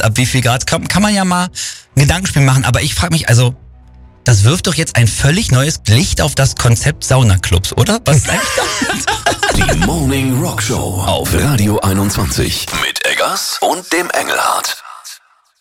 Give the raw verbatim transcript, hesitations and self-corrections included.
ab wie viel Grad, kann, kann man ja mal ein Gedankenspiel machen. Aber ich frage mich, also, das wirft doch jetzt ein völlig neues Licht auf das Konzept Saunaclubs, oder? Was ist eigentlich damit? Die Morning Rock Show auf Radio einundzwanzig mit Eggers und dem Engelhardt.